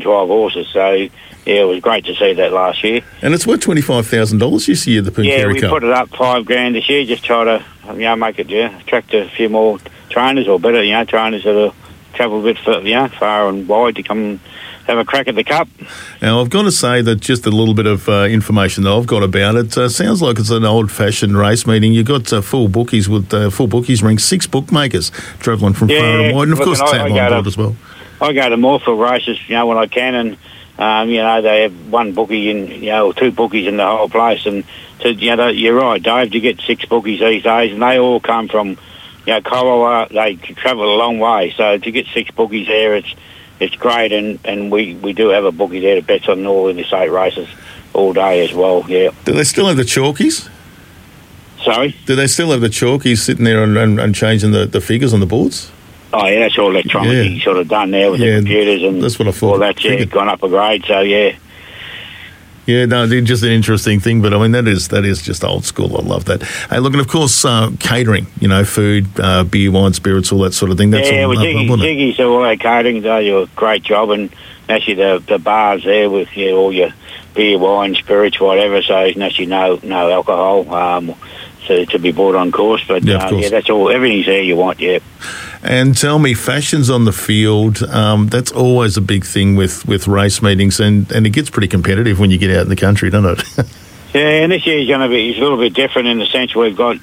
12 horses. So, yeah, it was great to see that last year. And it's worth $25,000 this year, the Pooncarie Cup. Yeah, we put it up $5,000 this year, just try to, make it, attract a few more trainers, or better, trainers that'll travel a bit far and wide to come have a crack at the Cup. Now, I've got to say that just a little bit of information that I've got about it. Sounds like it's an old-fashioned race meeting. You've got full bookies with full bookies ring, 6 bookmakers travelling from far and wide, and of course Tab on board as well. I go to Moorfield races, when I can, and they have one bookie or 2 bookies in the whole place, and so you're right, Dave. You get 6 bookies these days, and they all come from Corowa. They travel a long way, so to get 6 bookies there, it's great, and we do have a bookie there that bets on all in the state races all day as well, yeah. Do they still have the chalkies? Sorry? Do they still have the chalkies sitting there and changing the figures on the boards? Oh, yeah, that's all electronically sort of done there with the computers and that's what I thought. All that's gone up a grade, so yeah. Yeah, no, it's just an interesting thing, but I mean that is just old school. I love that. Hey, look, and of course catering, food, beer, wine, spirits, all that sort of thing. That's all Ziggy's all that catering. They do a great job, and actually the bars there with all your beer, wine, spirits, whatever. So actually no alcohol to be bought on course, but that's all. Everything's there you want, yeah. And tell me, fashions on the field, that's always a big thing with race meetings, and it gets pretty competitive when you get out in the country, doesn't it? Yeah, and this year's going to be a little bit different in the sense we've got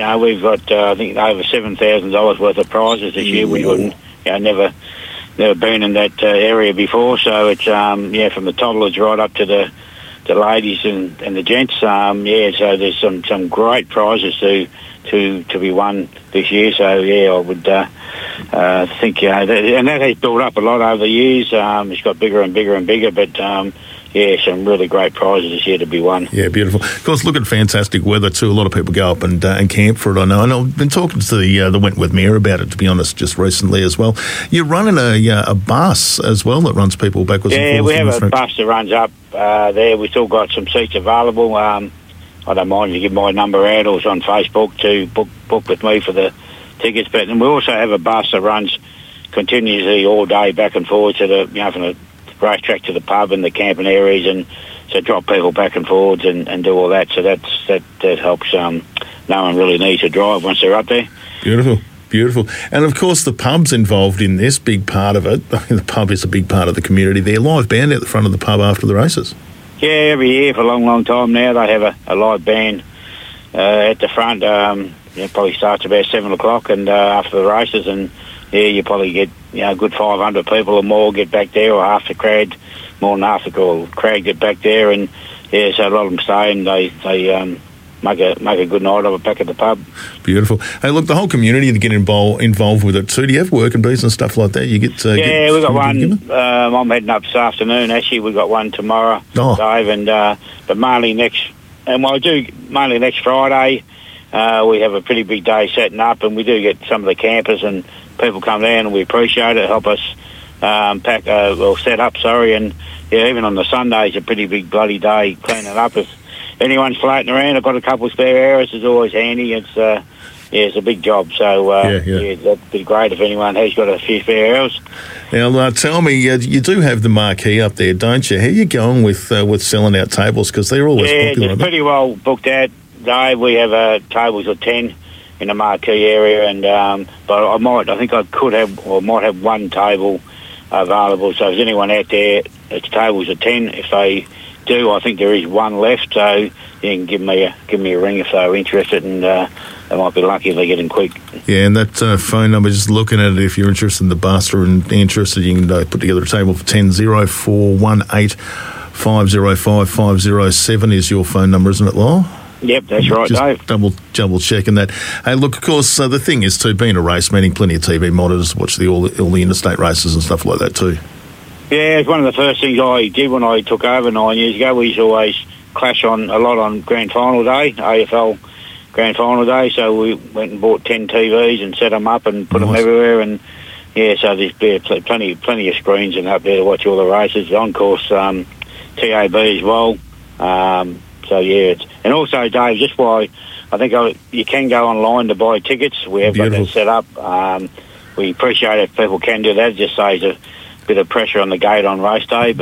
I think over $7,000 worth of prizes this year. We wouldn't, never been in that area before, so it's from the toddlers right up to the ladies and the gents. So there's some great prizes to be won this year. So I would think and that has built up a lot over the years. It's got bigger and bigger and bigger, but some really great prizes this year to be won. Yeah, beautiful. Of course, look at fantastic weather too. A lot of people go up and camp for it. I know, and I've been talking to the Wentworth Mayor about it, to be honest, just recently as well. You're running a bus as well that runs people backwards and forwards. Yeah, we have a bus that runs up there. We've still got some seats available. I don't mind if you give my number out, or it's on Facebook to book with me for the tickets. But and we also have a bus that runs continuously all day back and forward to the from the racetrack to the pub and the camping areas, and so drop people back and forwards and do all that. So that helps. No one really needs to drive once they're up there. Beautiful. And of course the pub's involved in this, big part of it. The pub is a big part of the community. They're live band at the front of the pub after the races. Yeah, every year for a long, long time now they have a live band at the front. It probably starts about 7 o'clock and after the races, and you probably get a good 500 people or more get back there, or half the crowd, more than half the crowd get back there, and so a lot of them stay and they make a good night of it back at the pub. Beautiful. Hey, look, the whole community to get involved with it too. Do you have working bees and stuff like that? You get we've got one. I'm heading up this afternoon. Actually, we've got one tomorrow, Dave, and but mainly next Friday. We have a pretty big day setting up, and we do get some of the campers and people come down, and we appreciate it. Help us set up. And even on the Sundays, a pretty big bloody day cleaning up. If anyone's floating around, I've got a couple of spare hours. It's always handy. It's a big job. So that'd be great if anyone has got a few spare hours. Now, tell me, you do have the marquee up there, don't you? How are you going with selling out tables? Because they're always popular. Yeah, it's pretty well booked out, Dave. We have tables of 10 in the marquee area, and but I might have one table available. So if there's anyone out there, it's tables of 10. If they do, I think there is one left. So you can give me a ring if they're interested, and they might be lucky if they get in quick. Yeah, and that phone number, just looking at it, if you're interested in the bus or interested, you can put together a table for 10 0418 505 507 is your phone number, isn't it, Lyle? Yep, that's right, just Dave. Double checking that. Hey, look, of course, the thing is too, being a race meeting, plenty of TV monitors, watch all the interstate races and stuff like that too. Yeah, it's one of the first things I did when I took over 9 years ago. We used to always clash a lot on Grand Final Day, AFL Grand Final Day, so we went and bought 10 TVs and set them up and put them everywhere, and so there's plenty of screens and up there to watch all the races. On course, TAB as well. And also, Dave, just why I think you can go online to buy tickets. We have got that set up. We appreciate it if people can do that. It just saves bit of pressure on the gate on race day.